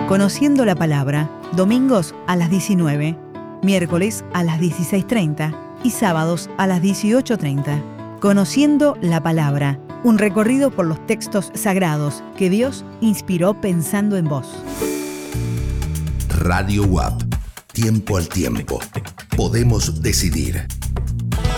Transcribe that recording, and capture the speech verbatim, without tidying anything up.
Conociendo la Palabra, domingos a las diecinueve, miércoles a las dieciséis treinta y sábados a las dieciocho treinta. Conociendo la Palabra, un recorrido por los textos sagrados que Dios inspiró pensando en vos. Radio U A P. Tiempo al tiempo. Podemos decidir.